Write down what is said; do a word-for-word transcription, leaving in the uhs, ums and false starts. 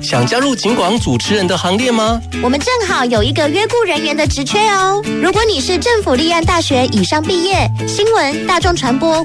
想加入警广主持人的行列吗？ 我们正好有一个约雇人员的职缺哦。如果你是政府立案大学以上毕业，新闻、大众传播